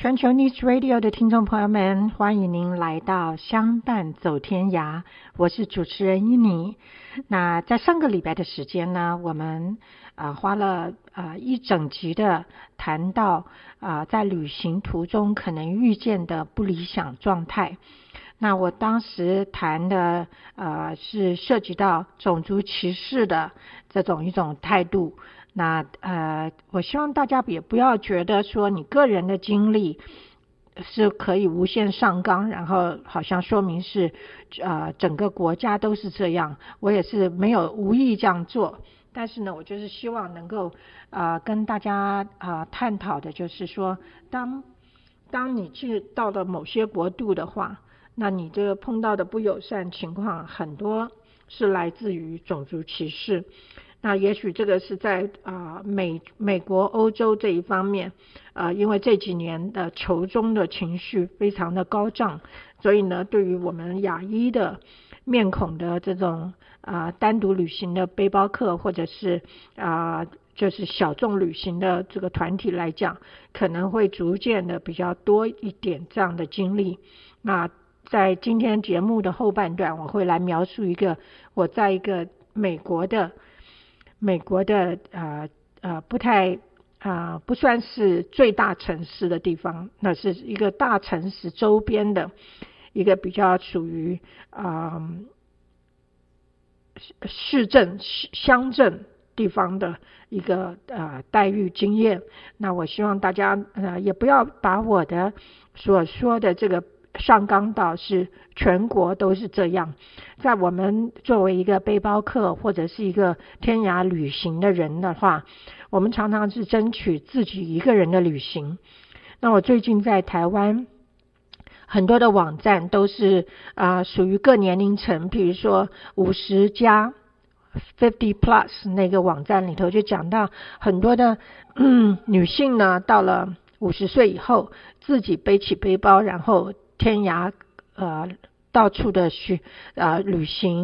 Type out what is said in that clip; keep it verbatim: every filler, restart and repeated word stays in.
全球 News Radio 的听众朋友们，欢迎您来到相伴走天涯，我是主持人伊妮。那在上个礼拜的时间呢，我们呃花了呃一整集的谈到呃在旅行途中可能遇见的不理想状态。那我当时谈的呃是涉及到种族歧视的这种一种态度。那呃，我希望大家也不要觉得说你个人的经历是可以无限上纲，然后好像说明是呃整个国家都是这样。我也是没有无意这样做，但是呢，我就是希望能够呃跟大家呃探讨的就是说，当当你去到了某些国度的话，那你这个碰到的不友善情况很多是来自于种族歧视。那也许这个是在啊、呃、美美国欧洲这一方面呃因为这几年的仇中的情绪非常的高涨，所以呢对于我们亚裔的面孔的这种啊、呃、单独旅行的背包客或者是啊、呃、就是小众旅行的这个团体来讲，可能会逐渐的比较多一点这样的经历。那在今天节目的后半段，我会来描述一个我在一个美国的美国的呃呃不太啊、呃、不算是最大城市的地方，那是一个大城市周边的一个比较属于啊、呃、市镇乡镇地方的一个呃待遇经验。那我希望大家呃也不要把我的所说的这个上纲到是全国都是这样。在我们作为一个背包客或者是一个天涯旅行的人的话，我们常常是争取自己一个人的旅行。那我最近在台湾很多的网站都是啊、呃、属于各年龄层，比如说五十加 fifty plus 那个网站里头就讲到很多的嗯女性呢，到了五十岁以后自己背起背包，然后天涯呃到处的去呃旅行。